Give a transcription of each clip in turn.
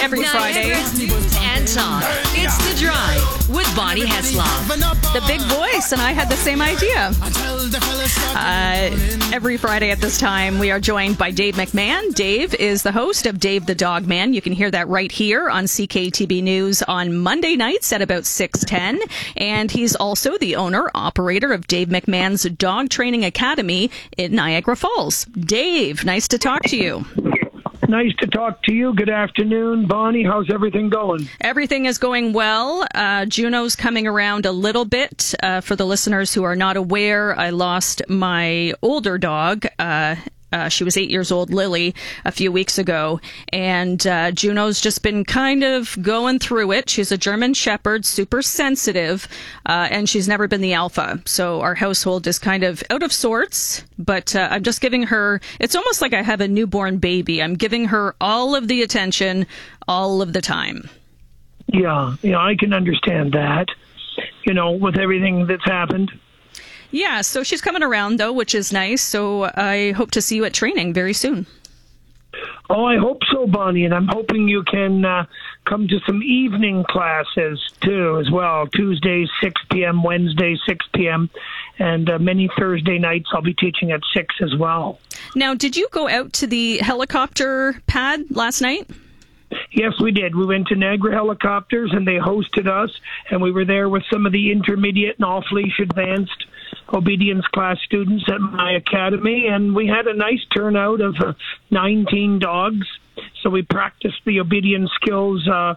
every Friday. And talk. It's The Drive with Bonnie Heslov. The big voice, and I had the same idea. Every Friday at this time, we are joined by Dave McMahon. Dave is the host of Dave the Dog Man. You can hear that right here on CKTB News on Monday nights at about 6:10. And he's also the owner-operator of Dave McMahon's Dog Training Academy in Niagara Falls. Dave, nice to talk to you. Nice to talk to you. Good afternoon, Bonnie. How's everything going? Everything is going well. Juno's coming around a little bit. For the listeners who are not aware, I lost my older dog. She was 8 years old, Lily, a few weeks ago. And Juno's just been kind of going through it. She's a German Shepherd, super sensitive, and she's never been the alpha. So our household is kind of out of sorts. But I'm just giving her, it's almost like I have a newborn baby. I'm giving her all of the attention all of the time. Yeah, I can understand that, with everything that's happened. Yeah, so she's coming around, though, which is nice. So I hope to see you at training very soon. Oh, I hope so, Bonnie. And I'm hoping you can come to some evening classes, too, as well. Tuesdays, 6 p.m., Wednesday, 6 p.m., and many Thursday nights I'll be teaching at 6 as well. Now, did you go out to the helicopter pad last night? Yes, we did. We went to Niagara Helicopters, and they hosted us, and we were there with some of the intermediate and off-leash advanced obedience class students at my academy, and we had a nice turnout of 19 dogs. So we practiced the obedience skills, on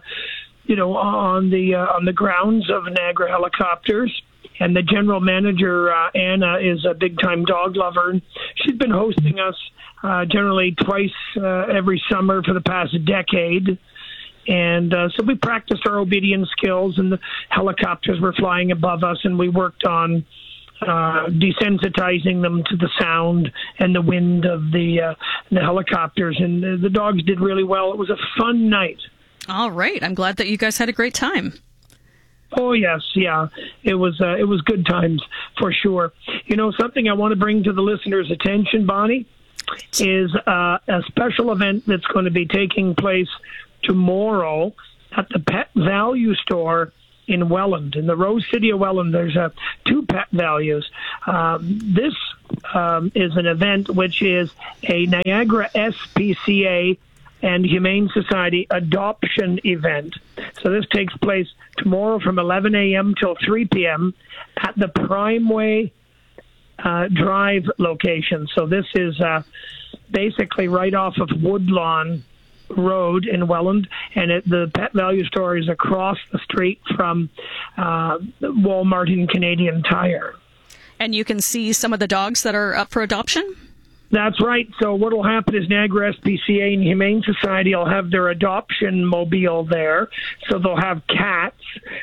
the grounds of Niagara Helicopters. And the general manager, Anna, is a big-time dog lover. She's been hosting us generally twice every summer for the past decade. And so we practiced our obedience skills, and the helicopters were flying above us, and we worked on desensitizing them to the sound and the wind of the helicopters. And the dogs did really well. It was a fun night. All right. I'm glad that you guys had a great time. Oh, yes, yeah. It was good times for sure. Something I want to bring to the listeners' attention, Bonnie, is a special event that's going to be taking place tomorrow at the Pet Value Store in Welland. In the Rose City of Welland, there's two Pet Values. This is an event which is a Niagara SPCA and Humane Society adoption event. So this takes place tomorrow from 11 a.m. till 3 p.m. at the Primeway Drive location. So this is basically right off of Woodlawn Road in Welland, and the Pet Value Store is across the street from Walmart and Canadian Tire. And you can see some of the dogs that are up for adoption? That's right. So what will happen is Niagara SPCA and Humane Society will have their adoption mobile there. So they'll have cats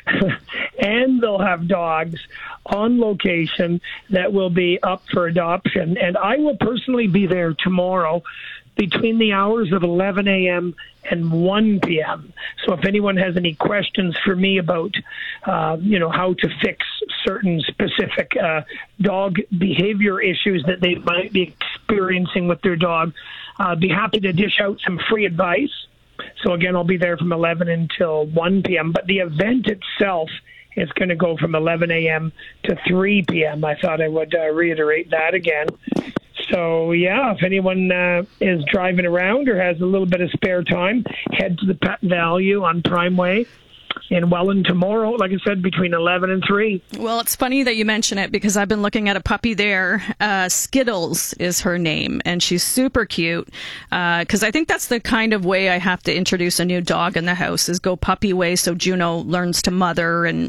and they'll have dogs on location that will be up for adoption. And I will personally be there tomorrow between the hours of 11 a.m. and 1 p.m. So if anyone has any questions for me about, how to fix certain specific dog behavior issues that they might be experiencing with their dog, I'd be happy to dish out some free advice. So again, I'll be there from 11 until 1 p.m. But the event itself is going to go from 11 a.m. to 3 p.m. I thought I would reiterate that again. So, yeah, if anyone is driving around or has a little bit of spare time, head to the Pet Value on Primeway in Welland tomorrow, like I said, between 11 and 3. Well, it's funny that you mention it because I've been looking at a puppy there. Skittles is her name, and she's super cute because I think that's the kind of way I have to introduce a new dog in the house is go puppy way so Juno learns to mother and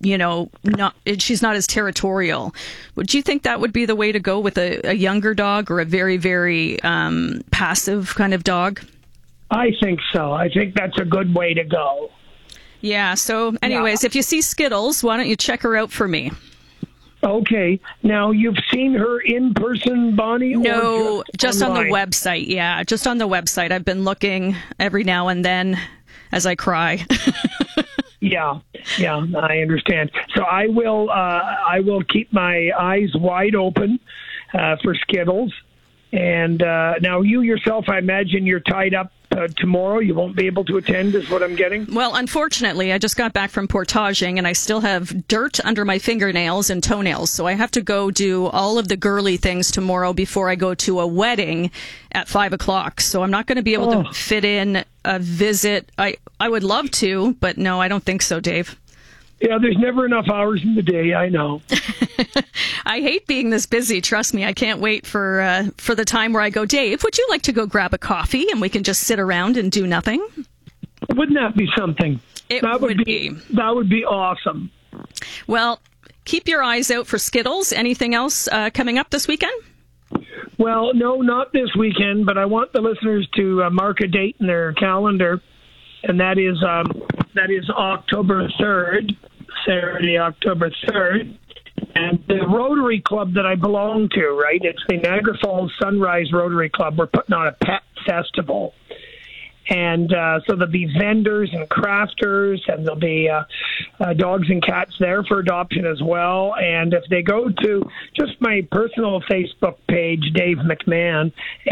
she's not as territorial. Would you think that would be the way to go with a younger dog or a very, very passive kind of dog? I think so. I think that's a good way to go. Yeah. So anyways, If you see Skittles, why don't you check her out for me? Okay. Now, you've seen her in person, Bonnie? No, just on the online? website. Yeah, just on the website. I've been looking every now and then as I cry. Yeah, I understand. So I will keep my eyes wide open for Skittles. And now you yourself, I imagine you're tied up tomorrow you won't be able to attend, is what I'm getting? Well, unfortunately, I just got back from portaging and I still have dirt under my fingernails and toenails. So I have to go do all of the girly things tomorrow before I go to a wedding at 5:00. So I'm not going to be able to fit in a visit. I would love to, but no, I don't think so, Dave. Yeah, there's never enough hours in the day, I know. I hate being this busy. Trust me, I can't wait for the time where I go, Dave, would you like to go grab a coffee and we can just sit around and do nothing? Wouldn't that be something? That would be. That would be awesome. Well, keep your eyes out for Skittles. Anything else coming up this weekend? Well, no, not this weekend, but I want the listeners to mark a date in their calendar, and that is October 3rd, Saturday, October 3rd. And the Rotary Club that I belong to, right, it's the Niagara Falls Sunrise Rotary Club. We're putting on a pet festival. And so there'll be vendors and crafters, and there'll be dogs and cats there for adoption as well. And if they go to just my personal Facebook page, Dave McMahon,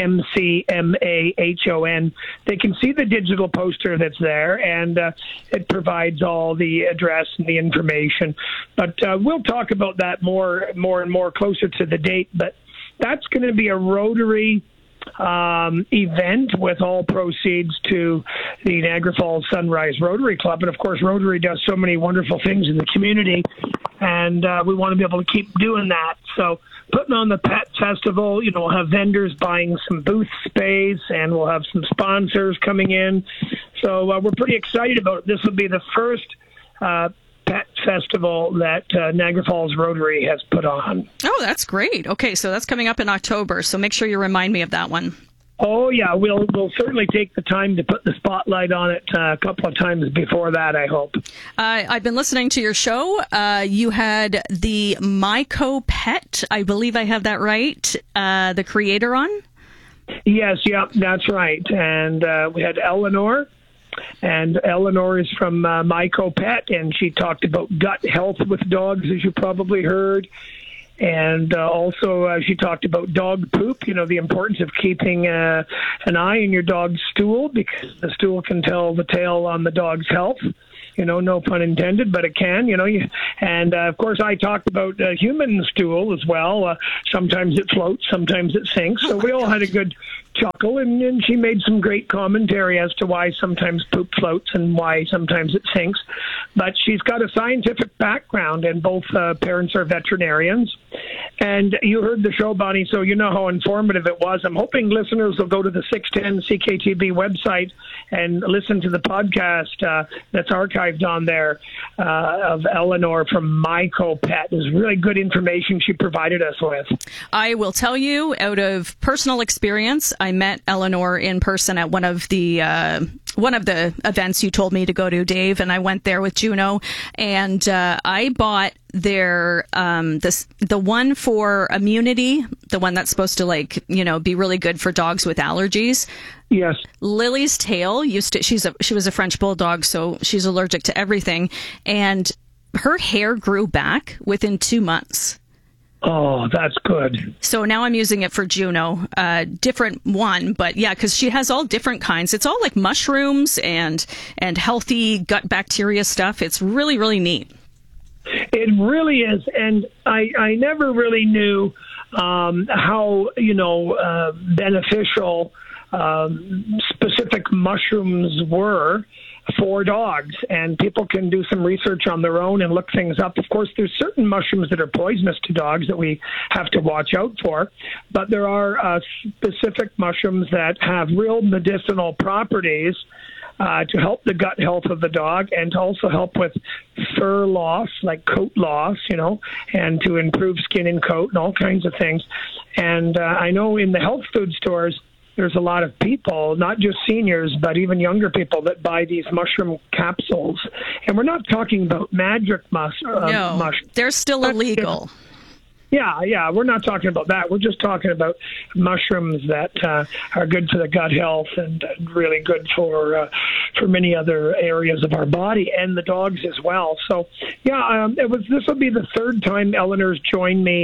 McMahon, they can see the digital poster that's there, and it provides all the address and the information. But we'll talk about that more and more closer to the date. But that's going to be a Rotary event with all proceeds to the Niagara Falls Sunrise Rotary Club. And of course, Rotary does so many wonderful things in the community, and we want to be able to keep doing that. So putting on the pet festival, we'll have vendors buying some booth space, and we'll have some sponsors coming in. So we're pretty excited about it. This will be the first pet festival that Niagara Falls Rotary has put on. Oh, that's great. Okay, so that's coming up in October, so make sure you remind me of that one. Oh, yeah, we'll certainly take the time to put the spotlight on it a couple of times before that, I hope. I've been listening to your show. You had the Myco Pet, I believe I have that right, the creator on? Yes, yeah, that's right. And we had Eleanor. And Eleanor is from Myco Pet, and she talked about gut health with dogs, as you probably heard. And also she talked about dog poop, the importance of keeping an eye on your dog's stool, because the stool can tell the tale on the dog's health. No pun intended, but it can, And, of course, I talked about human stool as well. Sometimes it floats, sometimes it sinks. So we all had a good chuckle, and she made some great commentary as to why sometimes poop floats and why sometimes it sinks. But she's got a scientific background, and both parents are veterinarians. And you heard the show, Bonnie, so you know how informative it was. I'm hoping listeners will go to the 610 CKTB website and listen to the podcast that's archived on there of Eleanor from Myco Pet. There's really good information she provided us with. I will tell you, out of personal experience, I met Eleanor in person at one of the events you told me to go to, Dave, and I went there with Juno, and I bought their the one for immunity, the one that's supposed to be really good for dogs with allergies. Yes. Lily's tail she was a French bulldog, so she's allergic to everything, and her hair grew back within 2 months. Oh, that's good. So now I'm using it for Juno, different one, but yeah, because she has all different kinds. It's all like mushrooms and healthy gut bacteria stuff. It's really, really neat. It really is, and I never really knew how beneficial specific mushrooms were for dogs, and people can do some research on their own and look things up. Of course, there's certain mushrooms that are poisonous to dogs that we have to watch out for, but there are specific mushrooms that have real medicinal properties to help the gut health of the dog, and to also help with fur loss, like coat loss, and to improve skin and coat and all kinds of things. And I know in the health food stores, there's a lot of people, not just seniors, but even younger people, that buy these mushroom capsules. And we're not talking about magic mushrooms. No, they're still illegal. Yeah, we're not talking about that. We're just talking about mushrooms that are good for the gut health and really good for many other areas of our body and the dogs as well. So, this will be the third time Eleanor's joined me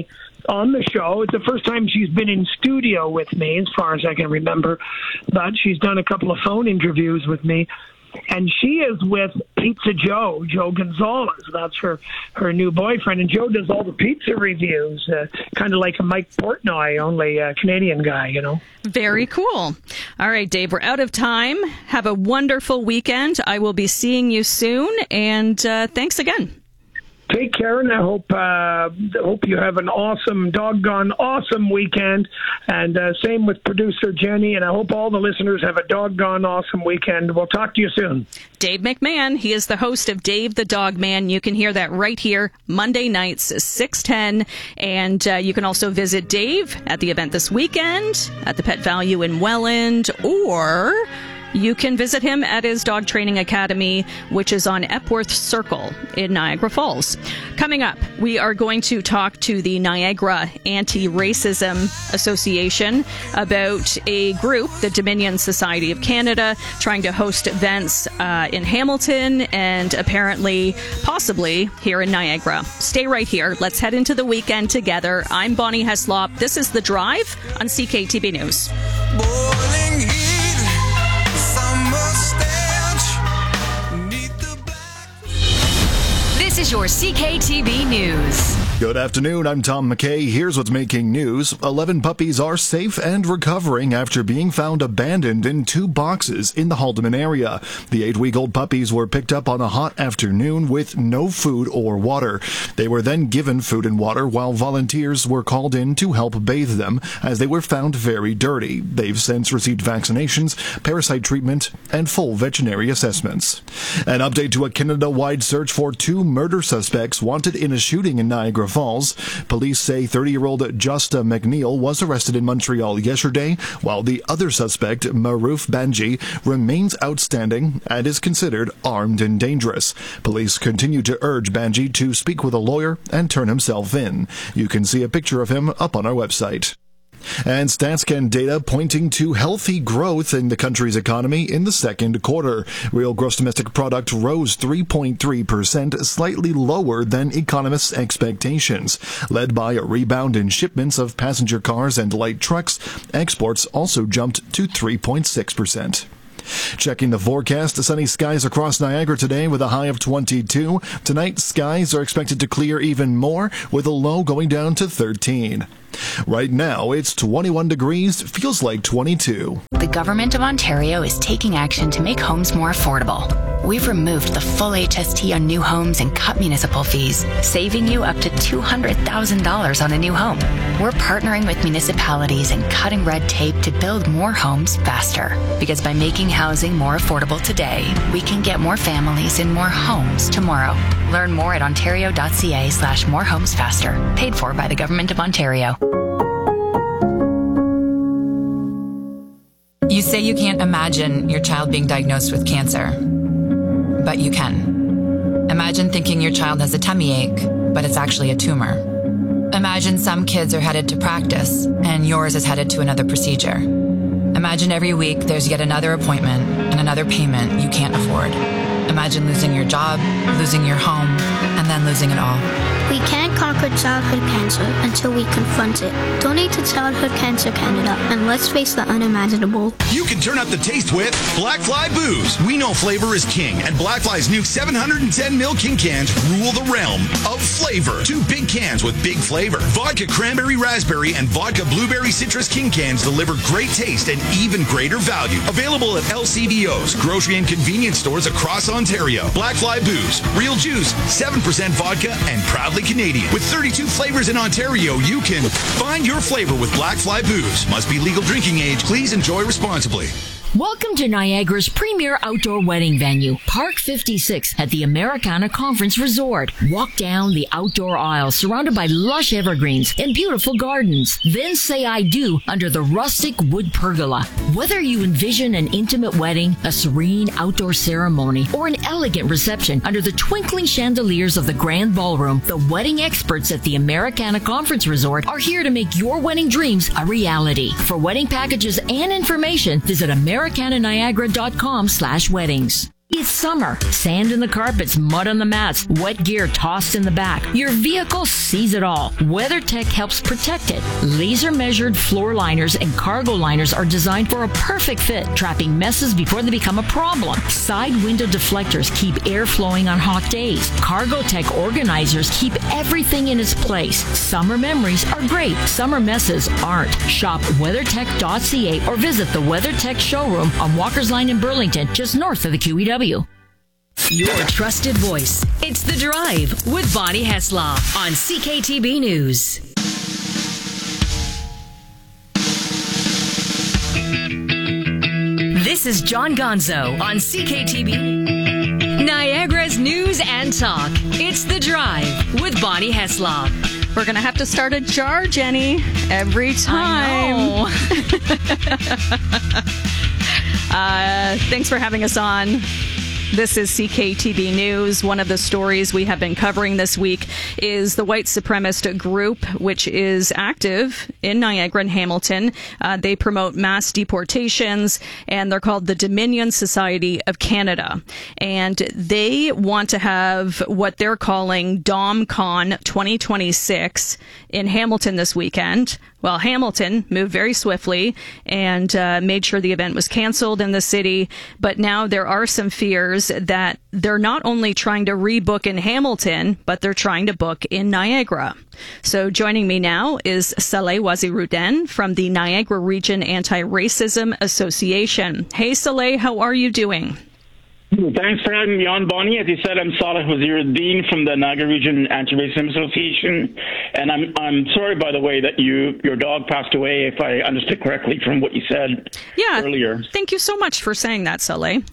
on the show. It's the first time she's been in studio with me, as far as I can remember. But she's done a couple of phone interviews with me. And she is with Pizza Joe Gonzalez. That's her new boyfriend. And Joe does all the pizza reviews, kind of like a Mike Portnoy, only a Canadian guy, you know. Very cool. All right, Dave, we're out of time. Have a wonderful weekend. I will be seeing you soon. And thanks again. Take care, and I hope you have an doggone awesome weekend. And same with producer Jenny, and I hope all the listeners have a doggone awesome weekend. We'll talk to you soon. Dave McMahon, he is the host of Dave the Dog Man. You can hear that right here, Monday nights, 6:10. And you can also visit Dave at the event this weekend at the Pet Value in Welland, or you can visit him at his dog training academy, which is on Epworth Circle in Niagara Falls. Coming up, we are going to talk to the Niagara Anti-Racism Association about a group, the Dominion Society of Canada, trying to host events in Hamilton and apparently, possibly, here in Niagara. Stay right here. Let's head into the weekend together. I'm Bonnie Heslop. This is The Drive on CKTB News. Boiling heat. This is your CKTB News. Good afternoon, I'm Tom McKay. Here's what's making news. 11 puppies are safe and recovering after being found abandoned in 2 boxes in the Haldimand area. The 8-week-old puppies were picked up on a hot afternoon with no food or water. They were then given food and water while volunteers were called in to help bathe them as they were found very dirty. They've since received vaccinations, parasite treatment, and full veterinary assessments. An update to a Canada-wide search for 2 murder suspects wanted in a shooting in Niagara Falls. Police say 30-year-old Justa McNeil was arrested in Montreal yesterday, while the other suspect, Maruf Banji, remains outstanding and is considered armed and dangerous. Police continue to urge Banji to speak with a lawyer and turn himself in. You can see a picture of him up on our website. And StatsCan data pointing to healthy growth in the country's economy in the second quarter. Real gross domestic product rose 3.3%, slightly lower than economists' expectations. Led by a rebound in shipments of passenger cars and light trucks, exports also jumped to 3.6%. Checking the forecast, sunny skies across Niagara today with a high of 22. Tonight, skies are expected to clear even more with a low going down to 13. Right now, it's 21 degrees, feels like 22. The Government of Ontario is taking action to make homes more affordable. We've removed the full HST on new homes and cut municipal fees, saving you up to $200,000 on a new home. We're partnering with municipalities and cutting red tape to build more homes faster. Because by making housing more affordable today, we can get more families in more homes tomorrow. Learn more at ontario.ca/morehomesfaster. Paid for by the Government of Ontario. You say you can't imagine your child being diagnosed with cancer, but you can. Imagine thinking your child has a tummy ache, but it's actually a tumor. Imagine some kids are headed to practice and yours is headed to another procedure. Imagine every week there's yet another appointment and another payment you can't afford. Imagine losing your job, losing your home, and then losing it all. We can't conquer childhood cancer until we confront it. Donate to Childhood Cancer Canada, and let's face the unimaginable. You can turn up the taste with Blackfly Booze. We know flavor is king, and Blackfly's new 710ml King cans rule the realm of flavor. 2 big cans with big flavor. Vodka Cranberry Raspberry and Vodka Blueberry Citrus King cans deliver great taste and even greater value. Available at LCBOs, grocery and convenience stores across Ontario. Blackfly Booze. Real juice, 7% vodka, and proudly Canadian. With 32 flavors in Ontario, you can find your flavor with Blackfly Booze. Must be legal drinking age. Please enjoy responsibly. Welcome to Niagara's premier outdoor wedding venue, Park 56 at the Americana Conference Resort. Walk down the outdoor aisle surrounded by lush evergreens and beautiful gardens. Then say I do under the rustic wood pergola. Whether you envision an intimate wedding, a serene outdoor ceremony, or an elegant reception under the twinkling chandeliers of the grand ballroom, the wedding experts at the Americana Conference Resort are here to make your wedding dreams a reality. For wedding packages and information, visit AmericanaNiagara.com/weddings. It's summer. Sand in the carpets, mud on the mats, wet gear tossed in the back. Your vehicle sees it all. WeatherTech helps protect it. Laser-measured floor liners and cargo liners are designed for a perfect fit, trapping messes before they become a problem. Side window deflectors keep air flowing on hot days. Cargotech organizers keep everything in its place. Summer memories are great. Summer messes aren't. Shop WeatherTech.ca or visit the WeatherTech showroom on Walker's Line in Burlington, just north of the QEW. Your trusted voice. It's The Drive with Bonnie Heslov on CKTB News. This is John Gonzo on CKTB. Niagara's news and talk. It's The Drive with Bonnie Heslov. We're going to have to start a jar, Jenny, every time. Thanks for having us on. This is CKTB News. One of the stories we have been covering this week is the white supremacist group, which is active in Niagara and Hamilton. They promote mass deportations, and they're called the Dominion Society of Canada. And they want to have what they're calling DomCon 2026 in Hamilton this weekend. Well, Hamilton moved very swiftly and made sure the event was canceled in the city. But now there are some fears that they're not only trying to rebook in Hamilton, but they're trying to book in Niagara. So joining me now is Saleh Wazirudin from the Niagara Region Anti-Racism Association. Hey, Saleh, how are you doing? Thanks for having me on, Bonnie. As you said, I'm Saleh Wazirudin from the Niagara Region Anti-Racism Association, and I'm sorry, by the way, that your dog passed away, if I understood correctly from what you said earlier. Thank you so much for saying that, Saleh.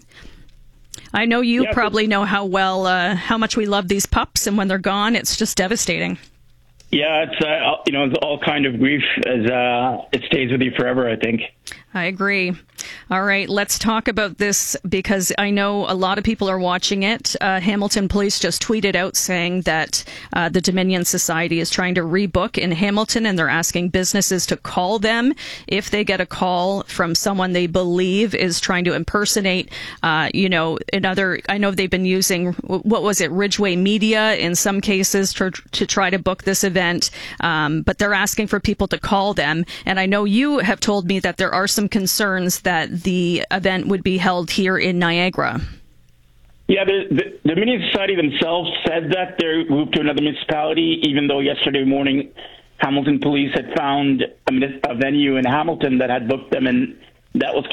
I know you probably know how much we love these pups, and when they're gone, it's just devastating. Yeah, it's all kind of grief as it stays with you forever, I think. I agree. All right, let's talk about this because I know a lot of people are watching it. Hamilton Police just tweeted out saying that the Dominion Society is trying to rebook in Hamilton, and they're asking businesses to call them if they get a call from someone they believe is trying to impersonate, I know they've been using, Ridgeway Media in some cases to try to book this event, but they're asking for people to call them. And I know you have told me that there are some concerns that the event would be held here in Niagara. Yeah, the Dominion Society themselves said that they're moved to another municipality, even though yesterday morning Hamilton Police had found a venue in Hamilton that had booked them, and that was